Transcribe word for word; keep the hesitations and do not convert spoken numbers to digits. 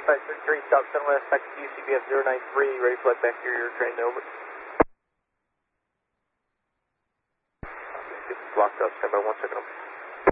five six three, South Sunwest, back to U C B F zero nine three, ready to flight back to your train, over. Blocked up, stand by one second, over.